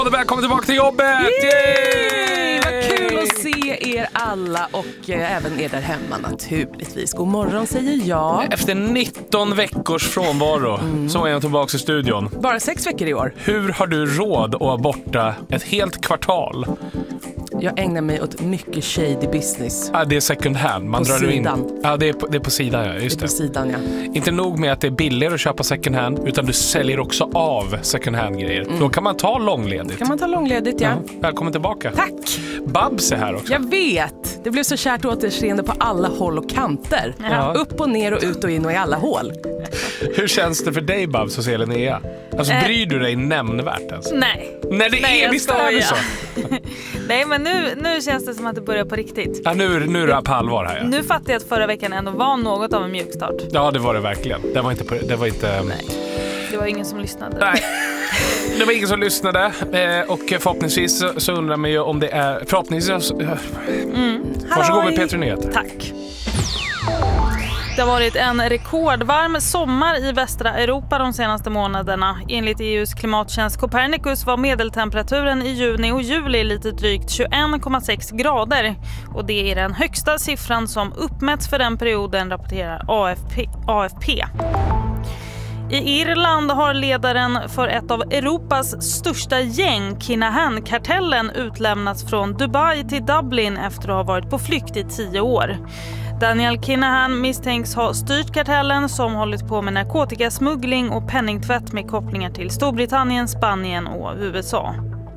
Välkommen tillbaka till jobbet! Yay! Vad kul att se er alla och även er där hemma naturligtvis. God morgon säger jag. Efter 19 veckors frånvaro så är jag tillbaka i studion. Bara 6 veckor i år. Hur har du råd att vara borta ett helt kvartal? Jag ägnar mig åt mycket shady business. Ja, det är second hand. Man på drar sidan. In. Ja, det är på sidan, ja. Just det. På sidan, ja. Inte nog med att det är billigare att köpa second hand, utan du säljer också av second hand-grejer. Då kan man ta långledigt. Kan man ta långledigt, ja. Välkommen tillbaka. Tack! Babs är här också. Jag vet. Det blev så kärt återseende på alla håll och kanter. Ja. Upp och ner och ut och in och i alla hål. Hur känns det för dig, Babs, och se Linnea? Alltså, bryr du dig nämnvärt ens? Nej. Nej, det är visst är så. Nej, men nu känns det som att det börjar på riktigt. Ja, nu är det på allvar här. Ja. Nu fattar jag att förra veckan ändå var något av en mjukstart. Ja, det var det verkligen. Det var inte... Nej, det var ingen som lyssnade. Nej, det var ingen som lyssnade. Och förhoppningsvis så undrar man ju om det är... Förhoppningsvis... Varsågod med Peter Nyheter. Tack. Det har varit en rekordvarm sommar i västra Europa de senaste månaderna. Enligt EUs klimattjänst Copernicus var medeltemperaturen i juni och juli lite drygt 21,6 grader. Och det är den högsta siffran som uppmätts för den perioden, rapporterar AFP. I Irland har ledaren för ett av Europas största gäng, Kinahan-kartellen, utlämnats från Dubai till Dublin efter att ha varit på flykt i 10 år. Daniel Kinahan misstänks ha styrt kartellen som hållit på med narkotikasmuggling och penningtvätt med kopplingar till Storbritannien, Spanien och USA.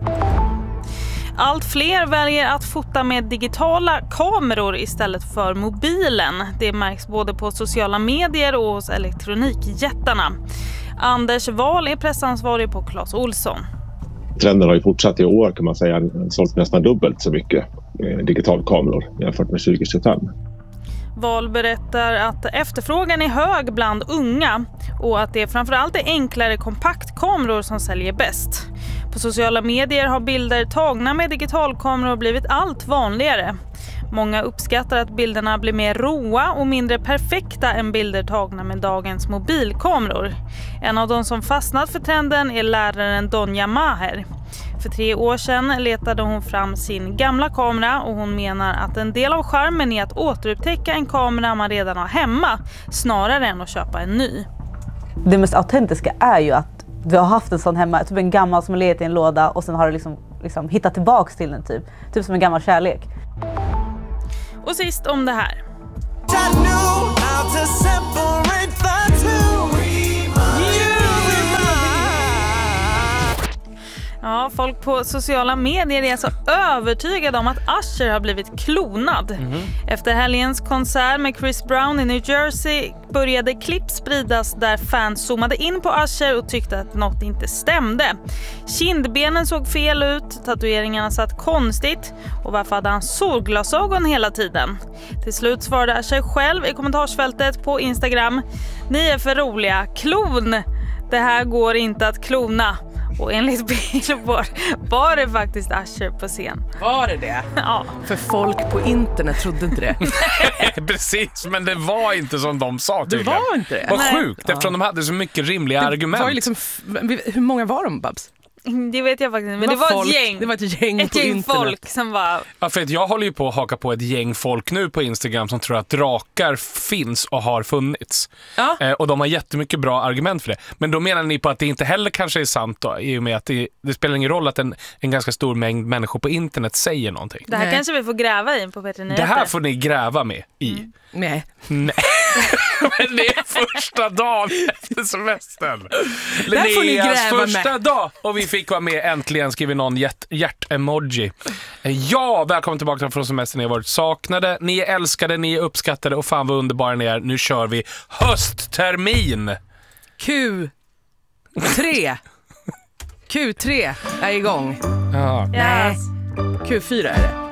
Allt fler väljer att fota med digitala kameror istället för mobilen. Det märks både på sociala medier och hos elektronikjättarna. Anders Wahl är pressansvarig på Clas Ohlson. Trenden har ju fortsatt i år, kan man säga, sålt nästan dubbelt så mycket digitalkameror jämfört med 2025. Wahl berättar att efterfrågan är hög bland unga och att det framförallt är enklare kompaktkameror som säljer bäst. På sociala medier har bilder tagna med digitalkameror blivit allt vanligare. Många uppskattar att bilderna blir mer råa och mindre perfekta än bilder tagna med dagens mobilkameror. En av de som fastnat för trenden är läraren Donja Maher. För 3 år sedan letade hon fram sin gamla kamera och hon menar att en del av charmen är att återupptäcka en kamera man redan har hemma snarare än att köpa en ny. Det mest autentiska är ju att du har haft en sån hemma, typ en gammal som har legat i en låda och sen har du liksom hittat tillbaks till den typ som en gammal kärlek. Och sist om det här. Ja, folk på sociala medier är alltså övertygade om att Usher har blivit klonad. Efter helgens konsert med Chris Brown i New Jersey började klipp spridas där fans zoomade in på Usher och tyckte att något inte stämde. Kindbenen såg fel ut, tatueringarna satt konstigt och varför hade han solglasögon hela tiden? Till slut svarade Usher själv i kommentarsfältet på Instagram: "Ni är för roliga, klon! Det här går inte att klona." Och enligt Billboard var det faktiskt Usher på scen. Var det? Ja. För folk på internet trodde inte det. Precis, men det var inte som de sa tydligen. Det var inte det. Vad sjukt, eftersom de hade så mycket rimliga argument. Var ju liksom, hur många var de, Babs? Det vet jag faktiskt inte, men det var folk, ett gäng. Det var ett gäng ett på gäng internet. folk som var... Ja, för att jag håller ju på att haka på ett gäng folk nu på Instagram som tror att drakar finns och har funnits. Ja. Och de har jättemycket bra argument för det. Men då menar ni på att det inte heller kanske är sant då, i och med att det spelar ingen roll att en ganska stor mängd människor på internet säger någonting. Det här kanske vi får gräva i på Peter Nyheter. Det här får ni gräva med i. Nej. Men det är första dagen efter semestern. Där får ni Linneas gräva första med. dag. Och vi fick vara med äntligen, skriver någon hjärt-emoji. Ja, välkommen tillbaka från semestern. Ni har varit saknade, ni är älskade, ni är uppskattade och fan vad underbara ni är. Nu kör vi hösttermin. Q3 är igång. Ja. Yes. Q4 är det.